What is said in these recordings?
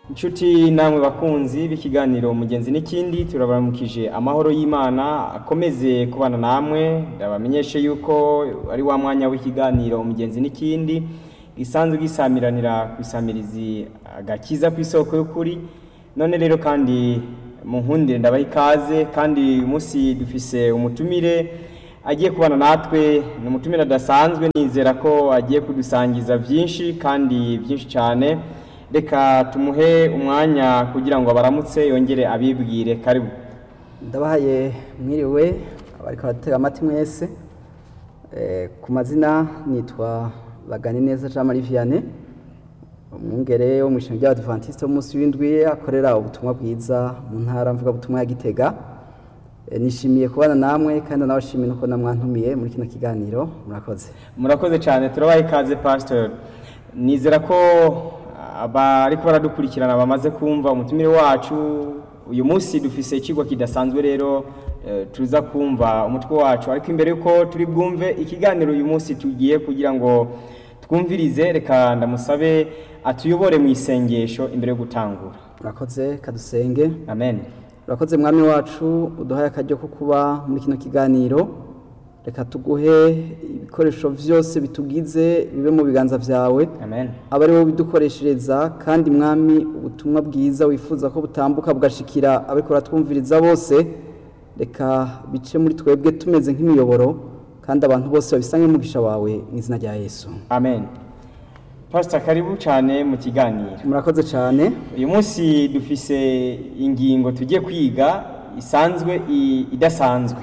Inshuti namwe bakunzi b'ikiganiro umugenzi n'ikindi turabaramukije amahoro y'Imana akomeze kubana namwe ndabamenyeshe yuko ari wa mwanya w'ikiganiro umugenzi n'ikindi gisanzwe gisamiranira kwisamirizi agakiza kw'isoko y'ukuri none rero kandi mu nkundire ndabaha ikaze kandi uyu munsi dufise umutumire agiye kubana natwe ni umutumire adasanzwe nizera ko agiye kudusangiza byinshi kandi byinshi cyane reka tumuhe umwanya kugira ngo abaramutse yongere abibwire karibu. Ndabahaye mwiriwe abariko batega amati mwese ku mazina nitwa Baganeneza Jean Marie Vianney umwungere wo mu ishengero ry'Abadventiste b'umunsi w'indwi akorera ubutumwa bwiza mu ntara mvuga butumwa ya Gitega. Nishimiye kubana namwe kandi nabashimiye uko namwantumiye muri kino kiganiro murakoze cyane turabaha ikaze pastor nizera ko abariko baradukurikirana bamaze kumva umutumire wacu uyu munsi dufise ikigwa kidasanzwe rero tuza kumva umutwe wacu ariko imbere yuko turi bwumve ikiganiro uyu munsi tugiye kugira ngo twumvirize reka ndamusabe atuyobore mu isengesho imbere yo gutangura. Murakoze kadusenge. Amen. Murakoze mwami wacu uduhaye akaryo ko kuba muri kino kiganiro reka tuguhe ibikoresho byose bitugize bibe mu biganza byawe. Amen. Aba ari wowe bidukoreshereza kandi mwami ubutumwa bwiza wifuza ko butambuka bugashikira abikora twumviriza bose reka bice muri twebwe tumeze nk'imiyoboro kandi abantu bose babisange mu gisha wawe mu izina rya Yesu. Amen. Pastor karibu cyane mu kiganiro. Murakoze cyane. Uyu munsi dufise ingingo tugiye kwiga isanzwe idasanzwe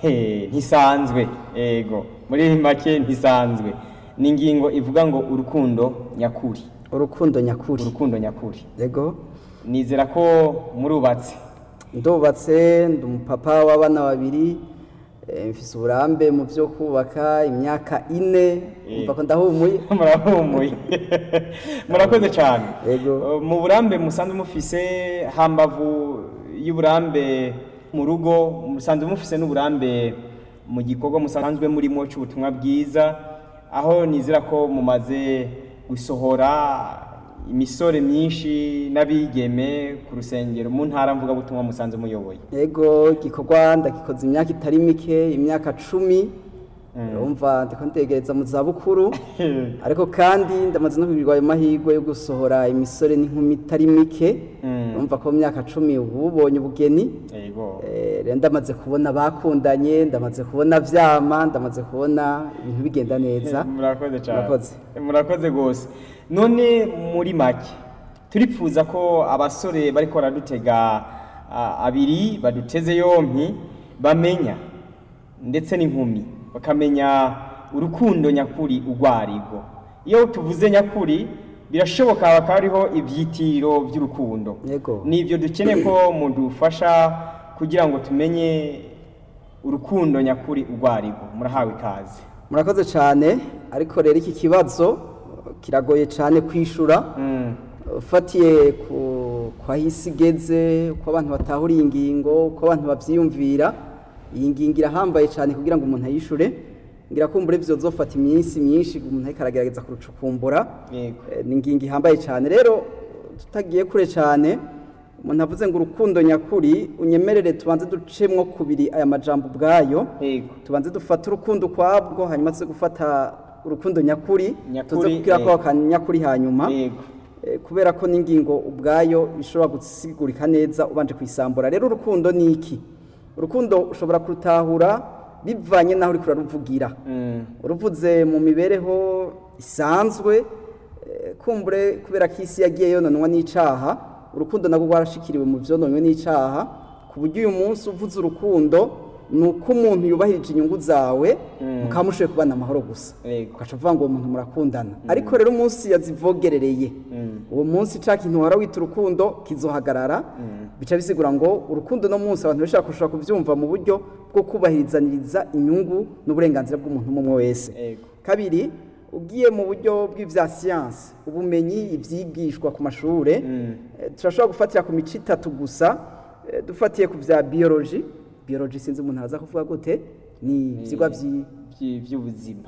ntisanzwe ego muri make ntisanzwe ni ingingo ivuga ngo urukundo nyakuri. Urukundo nyakuri yego nizera ko murubatse. Ndubatse ndi umupapa w'abana babiri mfise uburambe mu byo kubaka imyaka 4 umva ko ndahumuye. Murahumuye murakoze cyane. Yego mu burambe musanzwe mufise hambavu y'uburambe mu rugo musanzwe mufise n'uburambe mu gikorwa musanzwe murimo cy'ubutumwa bwiza aho nizera ko mumaze gusohora imisore myinshi n'abigeme ku rusengero mu ntara mvuga butumwa musanzwe muyoboye. Yego gikorwa ndagikoze imyaka itari mike imyaka 10 urumva ndiko ntegereza mu zabukuru ariko kandi ndamaze no kubirwa ayo mahirwe yo gusohora imisore n'inkumi itari mike urumva ko mu myaka 10 ubonye ubugeni. Yego rero ndamaze kubona bakundanye ndamaze kubona vyama ndamaze kubona ibintu bigenda neza. Murakoze cyane. Murakoze gose none muri make turipfuza ko abasore bariko baradutega abiri baduteze yompi bamenya ndetse n'inkumi bakamenya urukundo nyakuri urwarigo. Iyo tuvuze nyakuri birashoboka bakariho ibyitiro by'urukundo. Nivyo dukeneye ko mudufasha kugira ngo tumenye urukundo nyakuri urwarigo. Murahawe ikaze. Murakoze cyane ariko rero iki kibazo kiragoye cyane kwishura ufatiye kwa hisigeze uko abantu batahura ingingo uko abantu bavyiyumvira iyi ngingo irahambaye cyane kugira ngo umuntu ayishure ngira kumbure bizozofata iminsi myinshi umuntu ayikaragerageza kurucukumbura. Ni ingingo ihambaye cyane rero tutagiye kure cyane umuntu avuze ngo urukundo nyakuri unyemerere tubanze ducemwo kubiri aya majambo bwayo tubanze dufata urukundo kwabwo hanyuma tuze gufata urukundo nyakuri tuze kugira ko akanyakuri hanyuma kubera ko n'ingingo ubwayo bishobora gusigurika neza ubanje kwisambura. Rero urukundo ni iki? Urukundo ushobora kurutahura bivanye naho uri kuraruvugira. Uruvuze mu mibereho isanzwe kumbure kubera ko isi yagiye yononwa n'icaha urukundo nagwo rwarashikiriwe mu vyononwe n'icaha ku buryo uyu munsi uvuze urukundo nuko umuntu yubahirije inyungu zawe mukamushoye kubana amahoro gusa ukaca uvuga ngo uwo muntu murakundana ariko rero umunsi yazivogerereye uwo munsi ca kintu wara wita urukundo kizohagarara bica bisigura ngo urukundo no munsi abantu bashaka kushaka kuvyumva mu buryo bwo kubahirizaniriza inyungu n'uburenganzira bw'umuntu umwe wese. Kabiri ugiye mu buryo bw'ivya science ubumenyi ivyigishwa ku mashure turashobora gufatira ku mico 3 gusa dufatiye ku vya biology sinzi umuntu aza kuvuga gute ni ivyigwa by'ubuzima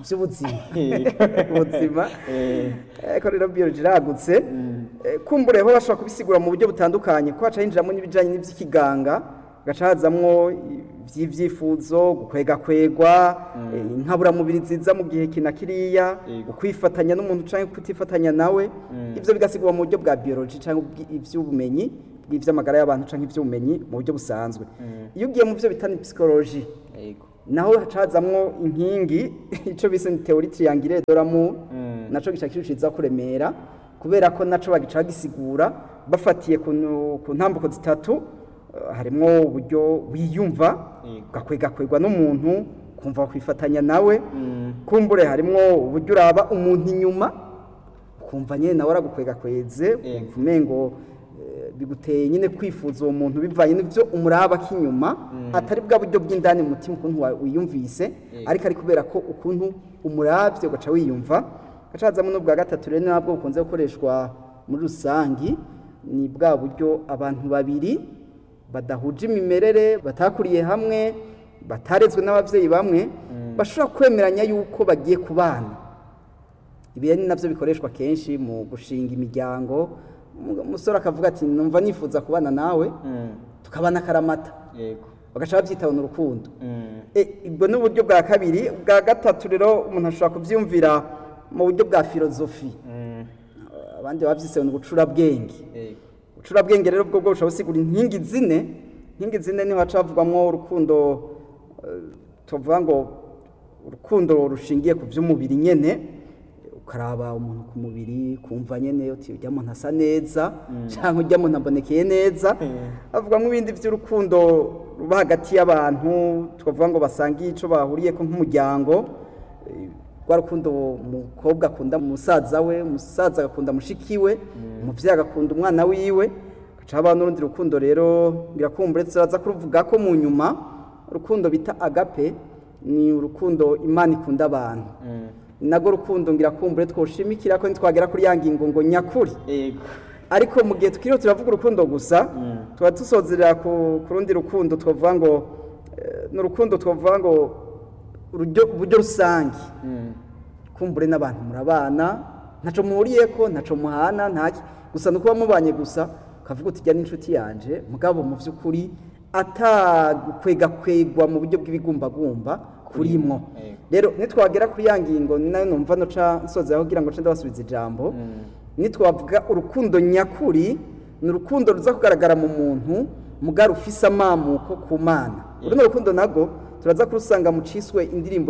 ubuzima ko rero biology iragutse kumbure ho bashobora kubisigura mu buryo butandukanye ko haca hinjiramo n'ibijanye n'ivy'ikiganga gaca hazamwo vy'ivyifuzo gukwegwa inkaburamubiri nziza mu gihe kina kiriya ukwifatanya n'umuntu canke kutifatanya nawe ivyo bigasigurwa mu buryo bwa biology canke ivy'ubumenyi bw'ivy'amagara y'abantu canke ivy'ubumenyi mu buryo busanzwe iyo ugiye mu vyo bitana psychology naho hacazamwo inkingi ico bise ni théorie triangulaire de l'amour naco gica kirushiza kuremera kubera ko naco bagica gisigura bafatiye ku ntambuko zitatu harimo uburyo wiyumva ugakwegwa n'umuntu kumva kwifatanya nawe kumbure harimo uburyo uraba umuntu inyuma kumva nyene nawe aragukwegakweze kumva umengo biguteye nyine kwifuza uwo muntu bivanye n'ivyo umuraba k'inyuma atari bwa buryo bw'indani mu mutima ukuntu wiyumvise ariko kubera ko ukuntu umuravye ugaca wiyumva gacazamo n'ubwa gatatu rero nabwo bukunze gukoreshwa muri rusangi ni bwa buryo abantu babiri badahuje imimerere batakuriye hamwe batarezwe n'abavyeyi bamwe bashobora kwemeranya yuko bagiye kubana ibi ni navyo bikoreshwa kenshi mu gushinga imiryango umusore akavuga ati numva nifuza kubana nawe tukabana karamata bagaca bavyitaho n'urukundo ubwo ni uburyo bwa kabiri bwa gatatu rero umuntu ashobora kuvyumvira mu buryo bwa filozofi abandi bavyise ni ubucurabwenge ubucurabwenge rero bwo bushobora gusigura inkingi zine niho haca havugwamwo urukundo tuvuga ngo urukundo rushingiye ku vy'umubiri nyene ukaraba umuntu ku mubiri kumva nyene uti urya muntu asa neza canke urya muntu abonekeye neza avuga nk'ibindi vy'urukundo ruba hagati y'abantu twavuga ngo basangiye ico bahuriyeko nk'umuryango rwa rukundo umukobwa akunda musaza we umusaza agakunda mushikiwe umuvyeyi agakunda umwana wiwe gaca haba n'urundi rukundo rero birakumbure turaza kuruvuga ko mu nyuma urukundo bita agape ni urukundo Imana ikunda abantu nago rukundo ngirakumbure twoshimikira ko ntitwagera kuri yangingo ngo nyakuri ariko mu gihe tukiriho turavuga urukundo gusa tuba dusozerera ku rundi rukundo twavuga ngo n'urukundo twavuga ngo uburyo rusange kumbure n'abantu murabana ntaco muhuriyeko ntaco muhana ntaki gusa nuko bamubanye gusa kavuga uti jya n'inshuti yanje mugabo mu vy'ukuri atakwegwa mu buryo bw'ibigumbagumba kurimwo rero nitwagera kuri yangingo nayo numva no ca nsoza kugira ngo cende basubiza ijambo nitwavuga urukundo nyakuri ni urukundo ruza kugaragara mu muntu mugari ufise amamuko ku Mana uruno rukundo nago turaza kurusanga mu ciswe indirimbo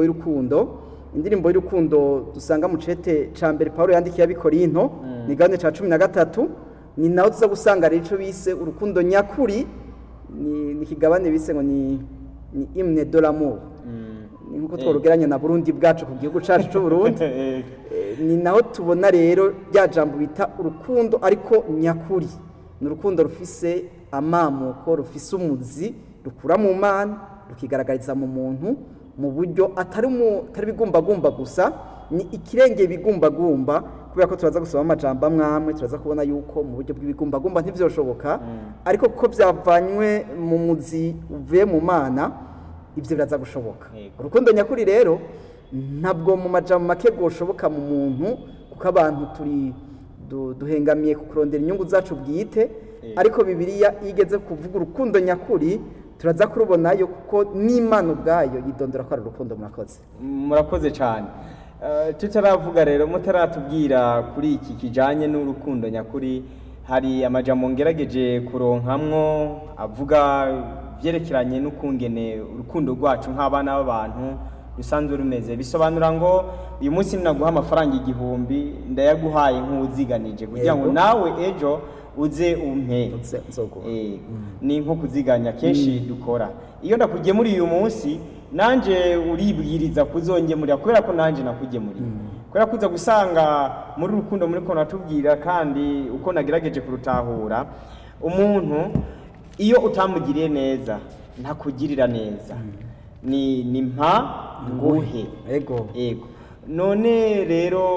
y'urukundo dusanga mu cete ca mbere Paulo yandikiye abikorinto ni gane ca 13 ni naho tuza gusanga rero ico bise urukundo nyakuri ni kigabane bise ngo ni hymne de l'amour nkuko tworugeranya na Burundi bwacu ku gihugu cacu c'u Burundi ni naho tubona rero rya jambo bita urukundo ariko nyakuri ni urukundo rufise amamuko rufise umuzi rukura mu Mana rukigaragariza mu muntu mu buryo atari bigumbagumba gusa ni ikirenge bigumbagumba kubera ko turaza gusoma amajambo amwamwe turaza kubona yuko mu buryo bw'ibigumbagumba ntivyoshoboka ariko ko byavanywe mu muzi uvuye mu Mana ivyo biraza gushoboka urukundo nyakuri rero ntabwo mu majambo make goshoboka mu muntu kuko abantu turi duhengamiye ku kurondera inyungu zacu bwite ariko Bibiliya igeze kuvuga urukundo nyakuri turaza kurubonayo kuko n'Imana ubwayo yidondora ko ari urukundo murakoze cyane tutaravuga rero mutaratubwira kuri iki kijanye n'urukundo nyakuri hari amajambo ngerageje kuronkamwo avuga vyerekeranye n'ukungene urukundo rwacu nk'abana b'abantu rusanzwe rumeze bisobanura ngo uyu munsi ninaguha amafaranga 1000 ndayaguhaye nk'uziganije kugira ngo nawe ejo uze umpe ni nko kuziganya kenshi dukora iyo ndakugiye muri uyu munsi nanje uribwiriza kuzongemurira kubera ko nanje nakugemuriye kubera kuza gusanga muri rukundo muri ko natubwira kandi uko nagerageje kurutahura umuntu iyo utamugiriye neza ntakugirira neza ni mpa nguhe ego none rero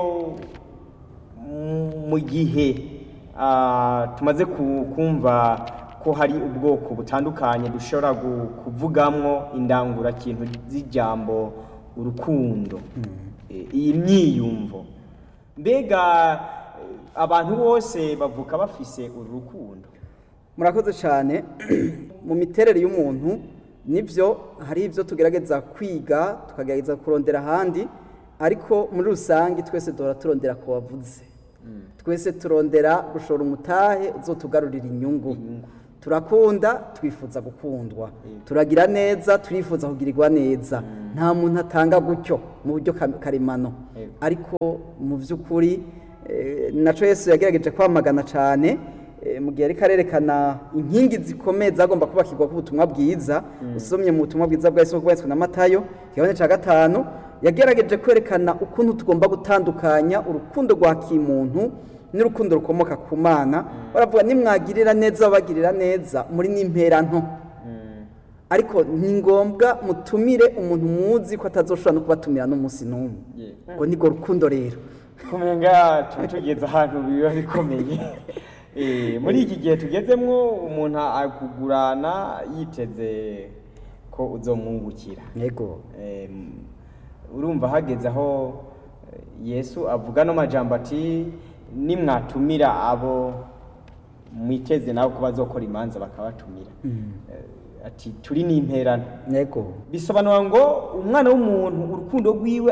mu gihe tumaze kumva ko hari ubwoko butandukanye dushobora kuvugamwo indangura kintu z'ijambo urukundo. Iyi myiyumvo mbega abantu bose bavuka bafise uru rukundo. murakoze cyane. Mu miterere y'umuntu nibyo hari ibyo tugerageza kwiga tukagerageza kurondera ahandi, ariko muri rusange twese duhora turondera ku wavuze. Twese turondera gushora umutahe uzotugarurira inyungu. Turakunda twifuza gukundwa, turagira neza turifuza kugirirwa neza. Nta muntu atanga gutyo mu buryo karemano, ariko mu by'ukuri naco Yesu yagerageje kwamagana cyane mu gihe ariko arerekana inkingi zikomeye zagomba kubakirwa ku butumwa bwiza. Usomye mu butumwa bwiza bwa Yesu bwanditswe na Matayo igabane ca 5, yagerageje kwerekana ukuntu tugomba gutandukanya urukundo rwa kimuntu n'urukundo rukomoka ku Mana. Baravuga nimwagirira neza bagirira neza muri n'impera nto, ariko ni ngombwa mutumire umuntu muzi ko atazoshobora no kubatumira n'umunsi n'umwe. Ngo niko rukundo rero kumenga tugeze ahantu biba bikomeye. Muri iki gihe tugezemwo umuntu akugurana yiteze ko uzomwungukira. Yego. Urumva hageze aho Yesu avuga no majambo ati nimwatumira abo mwiteze nawe ko bazokora imanza bakabatumira. Ati turi n'imperano. Yego. Bisobanura ngo umwana w'umuntu urukundo rwiwe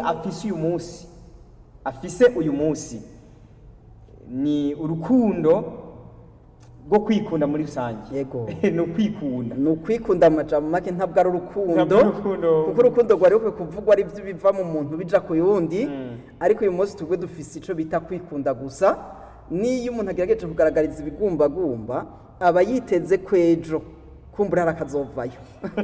afise uyu munsi ni urukundo rwo kwikunda muri rusange. Yego. No kwikunda amajambo make ntabwo ari urukundo, kuko urukundo rwari rukwiye kuvugwa ari byo biva mu muntu bija ku yundi. Ariko uyu munsi tugwe dufise ico bita kwikunda gusa. Niyo umuntu agerageje kugaragariza ibigumbagumba aba yiteze kwejo kumbura harakazovayo.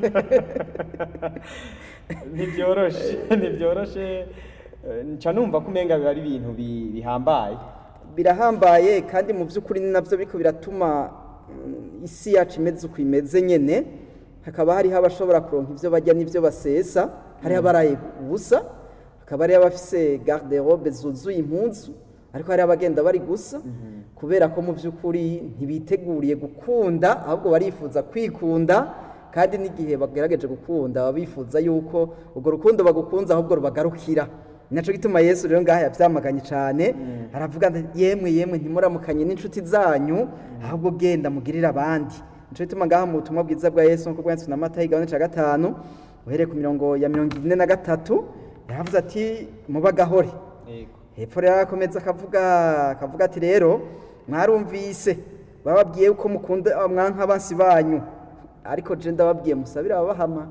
Ntibyoroshe nca numva ko umenga biba ari ibintu bihambaye. Birahambaye kandi mu by'ukuri ni navyo biko biratuma isi yacu imeze uko imeze nyene. Hakaba hariho abashobora kuronka ivyo barya n'ivyo basesa, hariho abaraye ubusa, hakaba hariho abafise garde robe zuzuye impuzu, ariko hariho abagenda bari gusa kubera ko mu by'ukuri ntibiteguriye gukunda, ahubwo barifuza kwikunda. Kandi n'igihe bagerageje gukunda baba bifuza yuko urwo rukundo bagukunze ahubwo rubagarukira. Naco gituma Yesu rero ngaha yavyamaganye cyane, aravuga yemwe ntimuramukanye n'inshuti zanyu, ahubwo genda mugirira abandi. Naco gituma ngaha mu butumwa bwiza bwa Yesu nko bwanditswe na Matayo igabane ca 5 uhereye ku mirongo ya 43 yaravuze ati mubagahore. Hepfo rero akomeza akavuga ati rero mwarumvise bababwiye uko mukunda mwanka abansi banyu, ariko je ndababwiye musabira ababahama.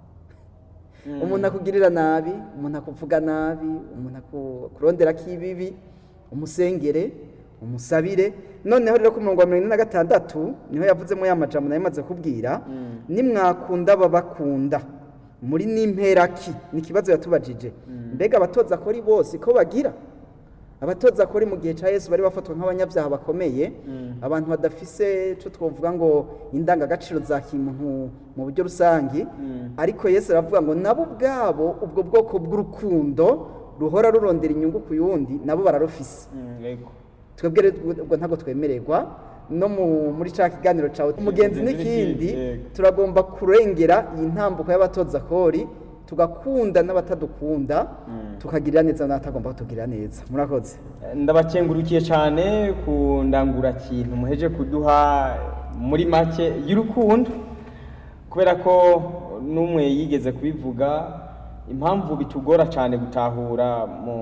Umuntu akugirira nabi, umuntu akuvuga nabi, umuntu akurondera kibibi, umusengere, umusabire. Noneho rero ku mirongo ya 46 niho yavuzemo ya majambo nayo maze kubwira, nimwakunda babakunda muri n'imperaki. Ni kibazo yatubajije, mbega abatoza kori bose ko bagira? Abatoza kori mu gihe ca Yesu bari bafatwa nk'abanyabyaha bakomeye, abantu badafise cyo twovuga ngo indangagaciro za kimuntu mu buryo rusangi. Ariko Yesu aravuga ngo nabo ubwabo ubwo bwoko bw'urukundo ruhora rurondera inyungu ku yundi nabo bararufise. Twebwe ubwo ntabwo twemererwa no muri ca kiganiro cawe umugenzi n'ikindi turagomba kurengera iyi ntambuko y'abatoza kori, tugakunda n'abatadukunda, tukagirira neza n'abatagomba kutugirira neza. Murakoze. Ndabakengurukiye cyane ku ndangura kintu muheje kuduha muri make y'urukundo, kubera ko n'umwe yigeze kubivuga impamvu bitugora cyane gutahura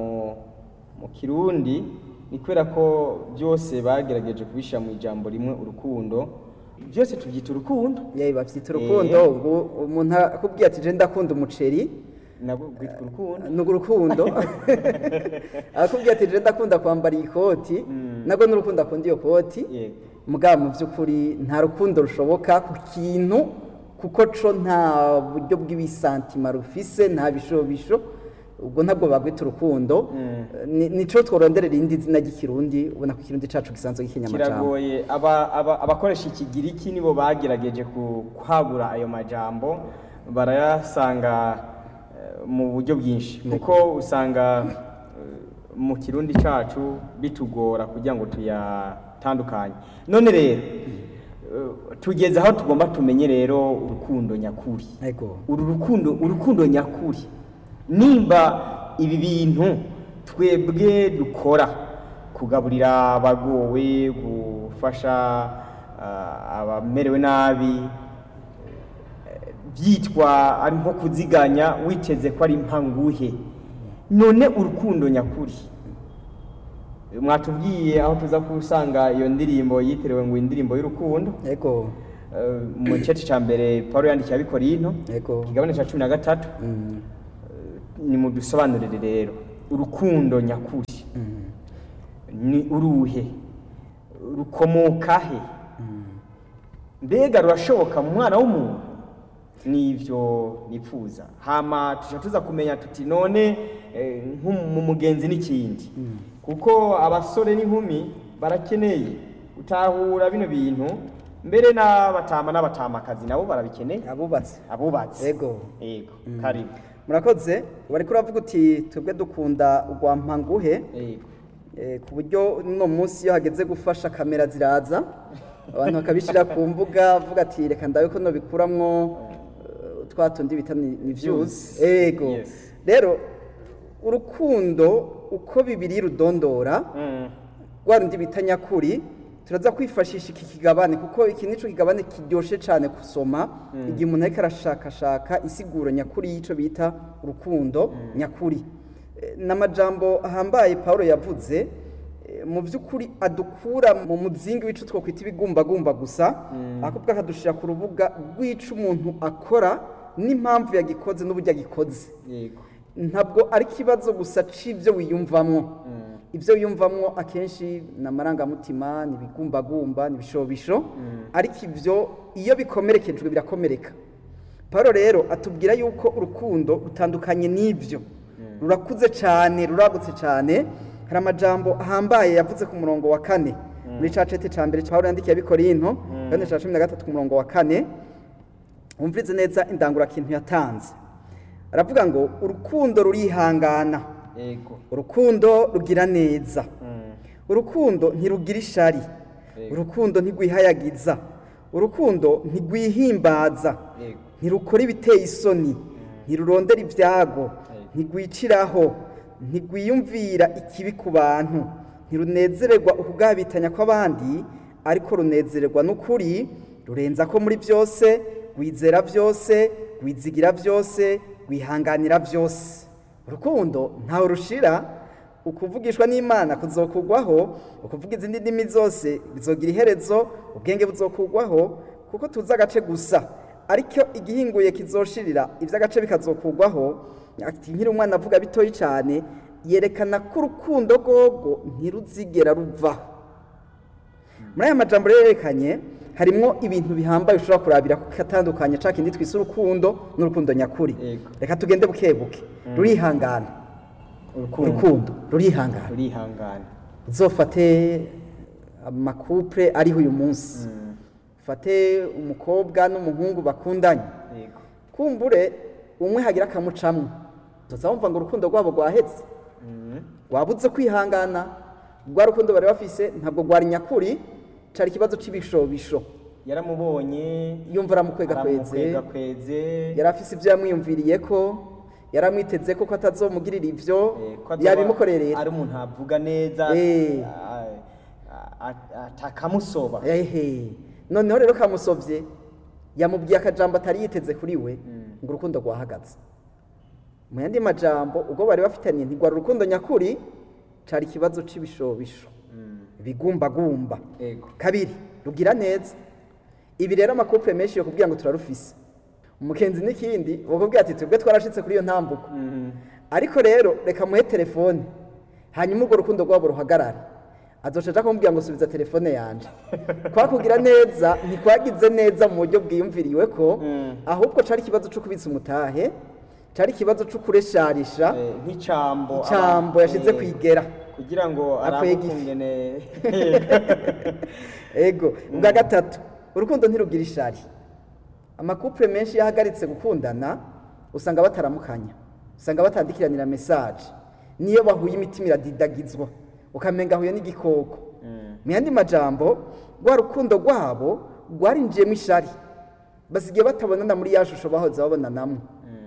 mu Kirundi ni kubera ko byose bagerageje kubishyira mu ijambo rimwe urukundo. Byose tubyita urukundo. Bavyita urukundo. Umuntu akubwiye ati je ndakunda umuceri nabwo gwitwa urukundo. Nugo urukundo. Akubwiye ati je ndakunda kwambara ikoti nabwo n'urukundo akunda iyo koti. Mugabo mu by'ukuri nta rukundo rushoboka ku kintu, kuko co nta buryo bw'ibisantima rufise, nta bishobisho. Ubwo ntabwo bagwita urukundo. Nico tworonderera indi zina ry'ikirundi, ubona ko ikirundi cacu gisanzwe gikenyamajambo. Kiragoye abakoresha ikigiriki nibo bagerageje kwagura ayo majambo, barayasanga mu buryo bwinshi, kuko usanga mu kirundi cacu bitugora kugira ngo tuyatandukanye. None rero tugeze aho tugomba tumenye rero urukundo nyakuri. Urukundo nyakuri nimba ibi bintu twebwe dukora kugaburira abagowe gufasha abamerewe nabi byitwa ari nko kuziganya witeze ko ari impanguhe none urukundo nyakuri mwatubwiye aho tuza kusanga iyo ndirimbo yitiriwe ngo indirimbo y'urukundo yego mu gice cya mbere Paulo yandikiye Abikorinto yego kigabane cya 13 ni mu dusobanurire rero urukundo nyakuri ni uruhe rukomoka he mbega rurashoboka mu mwana w'umuntu nivyo nipfuza hama tuza kumenya tuti none mu mugenzi n'ikindi kuko abasore n'inkumi barakeneye utahura bino bintu mbere n'abatamakazi nabo barabikeneye abubatse yego karibu murakoze bari kuravuga uti twebwe dukunda urwampanguhe ku buryo no munsi yo hageze gufasha kamera ziraza abantu bakabishira ku mbuga avuga ati reka ndabe ko no bikuramwo twatundi bita ni views yego rero urukundo uko bibiri rudondora rwarundi bita nyakuri turaza kwifashisha iki kigabane kuko iki nico kigabane kiryoshe cyane kusoma igihe umuntu ariko arashakashaka isiguro nyakuri y'ico bita urukundo nyakuri n'amajambo ahambaye Paulo yavuze mu by'ukuri adukura mu muzingi w'ico twokwita ibigumbagumba gusa akubwa akadushira ku rubuga rw'ico umuntu akora n'impamvu yagikoze n'uburyo agikoze ntabwo ari kibazo gusa c'ivyo wiyumvamwo ibyo wiyumvamwo akenshi n'amarangamutima n'ibigumbagumba n'ibishobisho ariko ibyo iyo bikomerekejwe birakomereka Paulo rero atubwira yuko urukundo rutandukanye n'ibyo rurakuze cyane ruragutse cyane hari amajambo ahambaye yavuze ku murongo wa 4 muri cacete ca mbere Paulo yandikiye Abikorinto kandi ca 13 ku murongo wa 4 umvirize neza indangura kintu yatanze aravuga ngo urukundo rurihangana urukundo rugira neza urukundo ntirugira ishari urukundo ntigwihayagiza urukundo ntigwihimbaza ntirukora ibiteye isoni ntirurondera ibyago ntigwiciraho ntigwiyumvira ikibi ku bantu ntirunezererwa ukugabitanya kw'abandi ariko runezererwa n'ukuri rurenza ko muri byose rwizera byose rwizigira byose rwihanganira byose urukundo ntawe rushira ukuvugishwa n'Imana kuzokugwaho ukuvuga izindi ndimi zose bizogira iherezo ubwenge buzokugwaho kuko tuza agace gusa ariko igihinguye kizoshirira ivy'agace bikazokugwaho ati nkiri umwana avuga bitoyi cyane yerekana ko urukundo gogo ntiruzigera ruvaho muri aya majambo yerekanye harimo ibintu bihambaye ushobora kurabira katandukanye caka indi twise urukundo n'urukundo nyakuri reka tugende bukebuke rurihangana urukundo rurihangana uzofate amakupre ariho uyu munsi fate umukobwa n'umuhungu bakundanye kumbure umwe hagira akamucamwe tuzamva ngo urukundo rwabo rwahetse rwabuze kwihangana rwa rukundo bari bafise ntabwo rwari nyakuri cari ikibazo c'ibishobisho yaramubonye yumva aramukwega-kweze yari afise ibyo yamwiyumviriye ko yaramwiteze ko atazomugirira ivyo yabimukorerera ari umuntu avuga neza atakamusoba noneho rero kamusovye yamubwiye akajambo atari yiteze kuri we ngo urukundo rwahagaze mu yandi majambo ubwo bari bafitanye ntigwara urukundo nyakuri cari ikibazo c'ibishobisho bigumbagumba kabiri rugira neza ibi rero amakupre menshi yo kubwira ngo turarufise umukenzi n'ikindi bakubwira ati twebwe twarashitse kuri iyo ntambuko ariko rero reka muhe telefone hanyuma urwo rukundo rwabo ruhagarare azocaja kumubwira ngo subiza telefone yanje kwa kugira neza ntikwagize neza mu buryo bwiyumviriwe ko ahubwo cari ikibazo cyo kubitsa umutahe cari ikibazo cyo kuresharisha nk'icambo yashize kwigera kugira ngo arabukungene ego ubwa gatatu urukundo ntirugira ishari amakupre menshi yahagaritse gukundana usanga bataramukanya usanga batandikiranira message niyo bahuye imitima iradidagizwa ukamenga huye n'igikoko mu yandi majambo rwa rukundo rwabo rwarinjiyemo ishari basigiye batabonana muri ya shusho bahoze babonanamo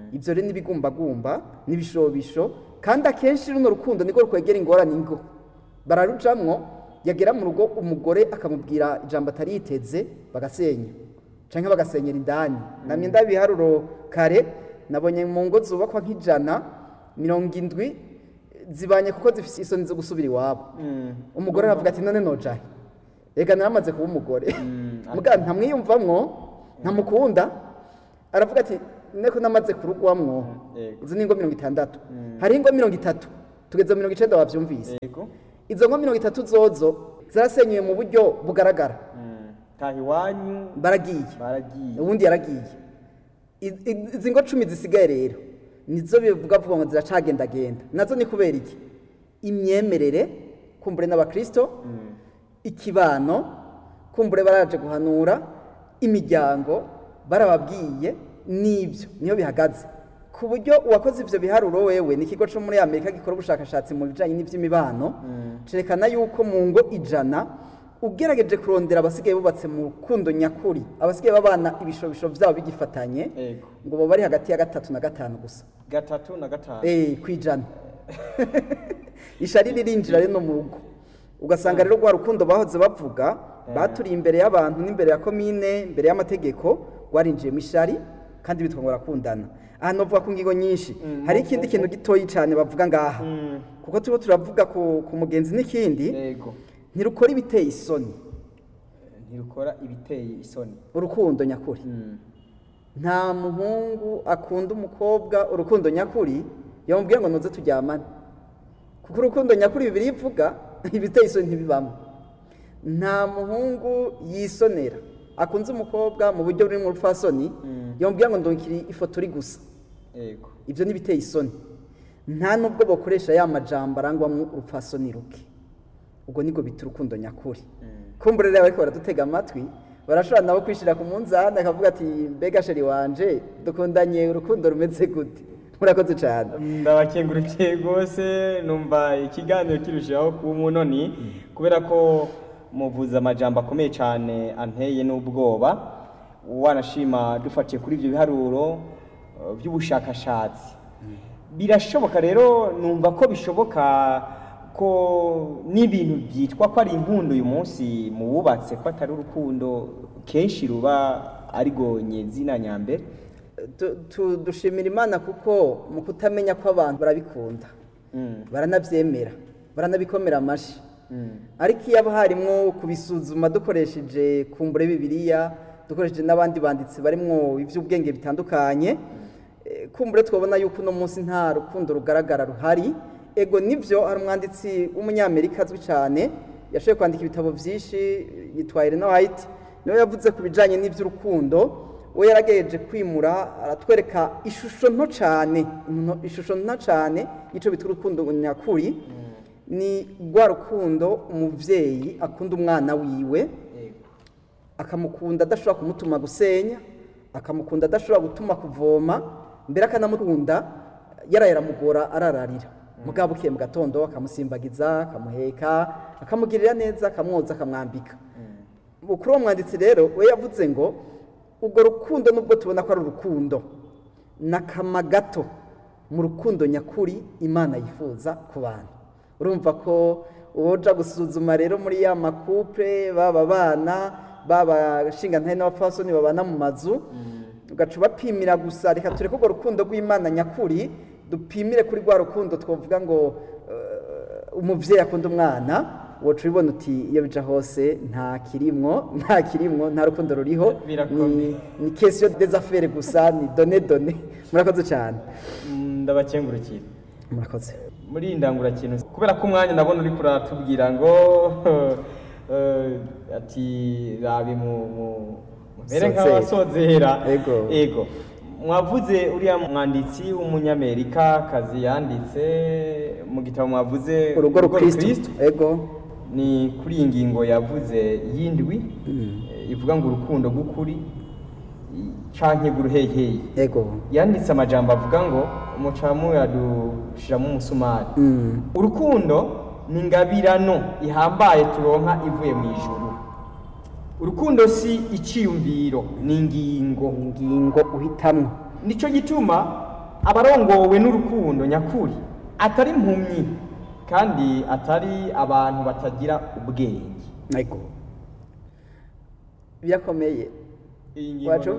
ibyo rero n'ibigumbagumba n'ibishobisho kandi akenshi runo rukundo niko rukwegera ingorane ingo bararujamwo yagera mu rugo umugore akamubwira ijambo atari yiteze bagasenya cyangwa bagasenyera indani namye ndabiharuro kare nabonye mu ngo zubakwa nk'170 zibanye kuko zifite isoni zo gusubira iwabo umugore aravuga ati none nojahe rega naramaze kuba umugore muga ntamwiyumvamwo ntamukunda aravuga ati neko namaze kurugwamwo izo ni ingo 60 hari ingo 30 tugeze mu 90 wavyumvise izo ngo 30 zozo zarasenyuye mu buryo bugaragara tahi wanyu baragiye ubundi yaragiye izi ngo 10 zisigaye rero nizo bivuga vuga ngo ziracagendagenda nazo ni kubera iki imyemerere kumbure n'abakristo ikibano kumbure baraje guhanura imiryango barababwiye nibyo niyo bihagaze ku buryo uwakoze ivyo biharuro wewe ni ikigo cyo muri Amerika gikora ubushakashatsi mu bijanye n'ivy'imibano cerekana yuko mu ngo 100 ugerageje kurondera abasigaye bubatse mu rukundo nyakuri abasigaye babana ibishobisho vyabo bigifatanye ngo bo bari hagati ya 3 na 5 gusa 3 na 5 kwijana ishari ririnjira rero mu rugo ugasanga rero rwa rukundo bahoze bavuga baturi imbere y'abantu n'imbere ya komine imbere y'amategeko rwarinjiye mu ishari kandi bitwa ngo rakundana aha novuga ku ngingo nyinshi hari ikindi kintu gitoyi cyane bavuga ngaha kuko turimo turavuga ku mugenzi n'ikindi ntirukora ibiteye isoni urukundo nyakuri nta muhungu akunda umukobwa urukundo nyakuri yamubwira ngo nuze turyamane kuko urukundo nyakuri bibiri ivuga ibiteye isoni ntibibamo nta muhungu yisonera akunze umukobwa mu buryo buri mu rufasoni yamubwira ngo ndongikiri ifoto uri gusa ibyo n'ibiteye isoni nta nubwo bakoresha ya majambo arangwamo urufasoni ruke ubwo nibwo bita urukundo nyakuri kumbure rero ariko baradutega amatwi barashobora nabo kwishira ku munzani akavuga ati mbega sheri wanje dukundanye urukundo rumeze gute murakoze cyane ndabakengurukiye rwose numva ikiganiro kirushaho kuba umunoni kubera ko muvuza amajambo akomeye cyane anteye n'ubwoba wanashima dufatiye kuri ibyo biharuro by'ubushakashatsi birashoboka rero numva ko bishoboka ko n'ibintu byitwa ko ari impundu uyu munsi mu bubatse ko atari urukundo kenshi ruba ari gonyezi na nyambere dushimira Imana kuko mu kutamenya ko abantu barabikunda baranabyemera baranabikomera amashi ariko iyo harimwo kubisuzuma dukoresheje kumbure Bibiliya dukoresheje n'abandi banditsi barimwo ivy'ubwenge bitandukanye kumbure twabona yuko no munsi nta rukundo rugaragara ruhari ego nivyo hari umwanditsi w'umunyamerika azwi cyane yashoboye kwandika ibitabo byinshi yitwa Ellen White niwe yavuze ku bijanye n'ivy'urukundo we yaragejeje kwimura aratwereka ishusho nto cyane ico bitwa urukundo nyakuri ni rwa rukundo umuvyeyi akunda umwana wiwe akamukunda adashobora kumutuma gusenya akamukunda adashobora gutuma kuvoma mbere akanamukunda yarayaramugora arararira mugabo ukiye mu gatondo akamusimbagiza akamuheka akamugirira neza akamwoza akamwambika kuri uwo mwanditsi rero we yavuze ngo ubwo rukundo nubwo tubona ko ari urukundo n'akama gato mu rukundo nyakuri Imana yifuza ku bantu urumva ko uwoja gusuzuma rero muri ya makupre baba bana baba shingantare n'abapfasoni babana mu mazu ugaca bapimira gusa reka tureke urwo rukundo rw'Imana nyakuri dupimire kuri rwa rukundo twavuga ngo umuvyeyi akunda umwana wocu ubibona uti iyo bija hose nta kirimwo nta rukundo ruriho ni question des affaires gusa ni donne murakoze cyane ndabakengurukira murakoze muri indangura kintu kubera ko umwanya nabona uri kuratubwira ngo ati rabi mu mere nk'abasozera ego mwavuze uriya mwanditsi w'umunyamerika kazi yanditse mu gitabo mwavuze urugo rukristo ego ni kuri iyi ngingo yavuze yindwi ivuga ngo urukundo rw'ukuri canke guruheheye ego yanditse amajambo avuga ngo umucamu yadushiramo umusumari urukundo ni ingabirano ihambaye turonka ivuye mu ijuru urukundo si iciyumviro ni ingingo uhitamwo nico gituma abarongowe n'urukundo nyakuri atari impumyi kandi atari abantu batagira ubwenge. Ego birakomeye. Iyi ngingo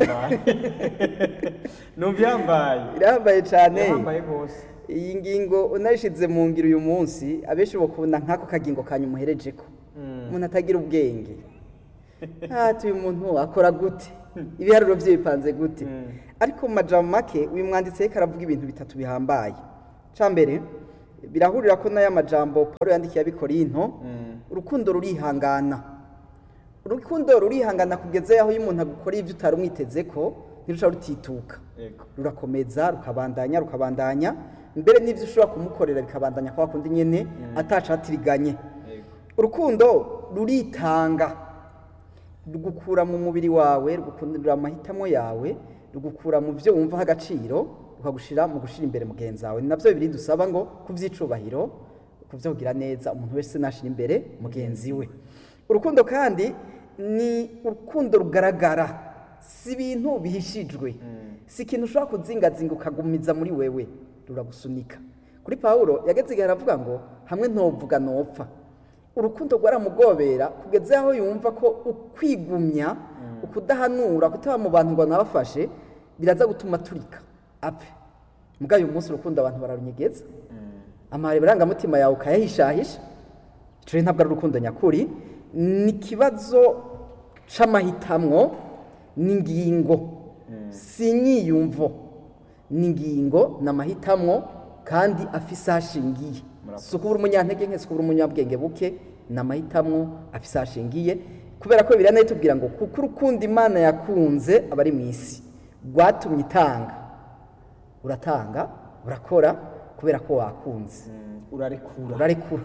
numvihambaye irahambaye cyane. Irahambaye rwose. Iyi ngingo unayishize mu ngiro uyu munsi abenshi bakunda nk'ako kagingo kanyu muherejeko. Umuntu atagira ubwenge. Uyu muntu akora gute? Ibiharuro bye bipanze gute? Ariko mu majambo make uyu mwanditsi reka aravuga ibintu bitatu bihambaye. Cambere birahurira ko n'aya majambo Paulo yandikiye abikorinto, urukundo rurihangana. Urukundo rurihangana kugeze aho iyo umuntu agukora ibyo utari umwiteze ko ntirusha rutituka. Rurakomeza rukabandanya mbere n'ibyo ushobora kumukorera bikabandanya kwa kundi nyene atacatiriganye. Urukundo ruritanga, rugukura mu mubiri wawe, rugukundira amahitamo yawe, rugukura mu byo wumva agaciro, rukagushira mu gushira imbere mugenzi wawe. Ni navyo bibiri dusaba ngo kuvyicubahiro, kuvyo kugira neza umuntu wese nashira imbere mugenzi we. Urukundo kandi ni urukundo rugaragara, si ibintu bihishijwe, si ikintu ushobora kuzingazinga ukagumiza muri wewe, ruragusunika. Kuri Paulo yageze igihe aravuga ngo hamwe ntovuga nopfa. Urukundo rwaramugobera kugeze aho yumva ko ukwigumya, ukudahanura, kutaba mu bantu ngo nabafashe biraza gutuma turika apfe. Mugayo umunsi urukundo abantu bararunyegeza, amahare barangamutima yawe ukayahishahisha. Ico ntabwo ari urukundo nyakuri, ni kibazo c'amahitamwo n'ingingo, si inyiyumvo, n'ingingo n'amahitamwo kandi afise ashingiye. Sukubura umunyantege nke, sukubura umunyabwenge buke, n'amahitamwo afise ashingiye. Kubera ko biranaye tubwira ngo kuko urukundo Imana yakunze abari mu isi rwatumye itanga, uratanga, urakora kubera ko wakunze, urarekura.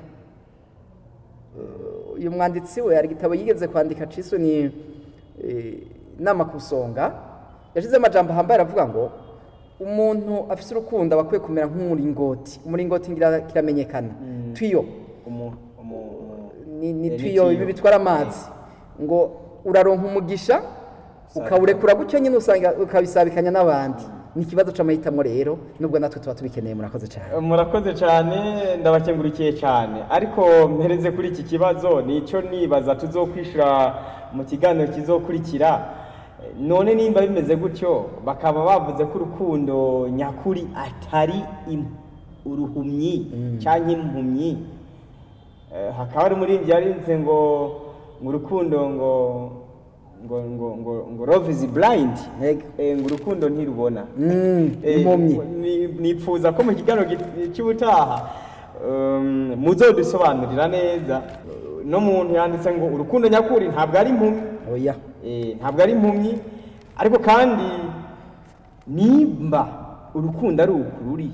Uyu mwanditsi we ari gitabo yigeze kwandika ciswe ni nama kusonga, yashize amajambo hambaye aravuga ngo umuntu afise urukundo abakwiye kumera nk'umuringoti. Umuringoti ngira kiramenyekana, twiyo ni twiyo ibi bitwara amazi, ngo uraronka umugisha ukawurekura gutyo nyine usanga ukabisabikanya n'abandi. Ni ikibazo c'amahitamo rero, nubwo natwe tuba tubikeneye. Murakoze cyane. Murakoze cyane, ndabakengurikiye cyane. Ariko mpereze kuri iki kibazo nico nibaza tuzokwishura mu kiganiro kizokurikira. None nimba bimeze gutyo bakaba bavuze ko urukundo nyakuri atari uruhumyi cyangwa impumyi, hakaba ari muri byarinze ngo urukundo ngo love is blind, ngo urukundo ntirubona. Nipfuza ko mu kiganiro cy'ubutaha muzodusobanurira neza. No muntu yanditse ngo urukundo nyakuri ntabwo ari impumyi. Oya, ntabwo ari impumyi. Ariko kandi nimba urukundo ari ukururi,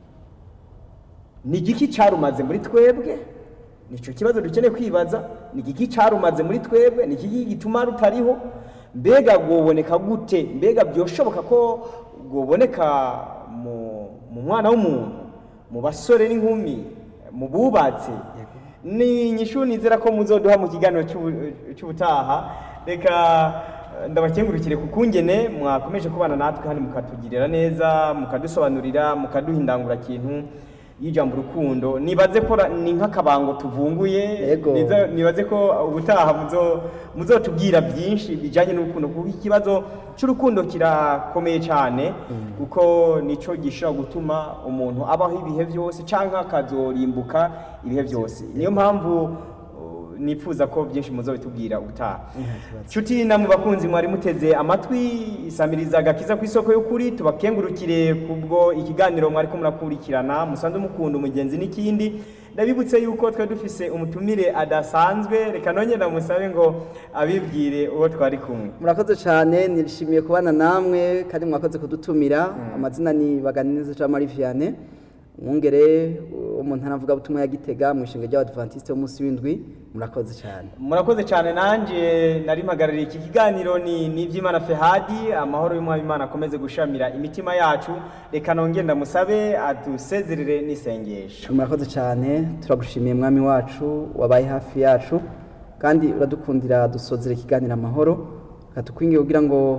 ni igiki cyarumaze muri twebwe? Nico kibazo dukeneye kwibaza. Ni igiki cyarumaze muri twebwe? Ni iki gituma rutariho? Mbega goboneka gute? Mbega byoshoboka ko goboneka mu mwana w'umuntu, mu basore n'inkumi, mu bubatse? Ni inyishu nizera ko muzoduha mu kiganiro cy'ubutaha. Reka ndabakengurukire kukungene mwakomeje kubana natwe kandi mukatugirira neza, mukadusobanurira, mukaduhindangura kintu y'ijambo urukundo. Nibaze ko ni nk'akabango tuvunguye. Nibaze ko ubutaha muzotubwira byinshi bijanye n'urukundo, kuko ikibazo cy'urukundo kirakomeye cyane, kuko nico gishobora gutuma umuntu abaho ibihe byose canke akazorimbuka ibihe byose. Niyo mpamvu nifuza ko byinshi muzobitubwira ubutaha. Nshuti namwe bakunzi mwari muteze amatwi isamiriza agakiza ku isoko y'ukuri, tubakengurukire kubwo ikiganiro mwari ko murakurikirana. Musanze mukunda umugenzi n'ikindi. Ndabibutse yuko twe dufise umutumire adasanzwe. Reka nonye ndamusabe ngo abibwire uwo twari kumwe. Murakoze cyane, nishimiye kubana namwe kandi mwakoze kudutumira. Amazina ni Baganiriza Jean Marie Vianney, umwungere umuntu anavuga butumwa ya Gitega mu ishinga ry'Abadventiste w'umunsi w'indwi. Murakoze cyane. Murakoze cyane. Nanje nari mpagarariye iki kiganiro ni Vyimana Fehadi. Amahoro y'Umwami Imana akomeze gushamira imitima yacu. Reka nongeye ndamusabe adusezerere n'isengesho. Murakoze cyane, turagushimiye mwami wacu wabaye hafi yacu kandi uradukundira dusozere ikiganiro amahoro. Katukwingiye kugira ngo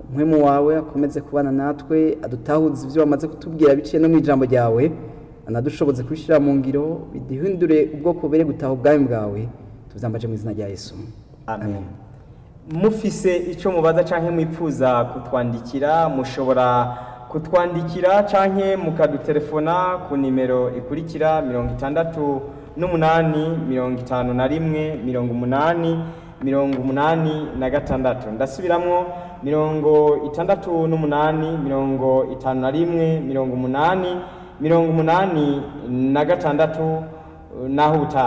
mpwemu wawe akomeze kubana natwe adutahuze ibyo wamaze kutubwira biciye no mu ijambo ryawe anadushoboze kubishyira mu ngiro bidihindure ubwoko bere gutaha ubwami bwawe tubyambaje mu izina rya Yesu amen. Mufise icyo mubaza canke mwipfuza kutwandikira mushobora kutwandikira canke mukadutelefona ku nimero ikurikira 68 51 86 ndasubiramwo 68 51 86 naho ubutaha.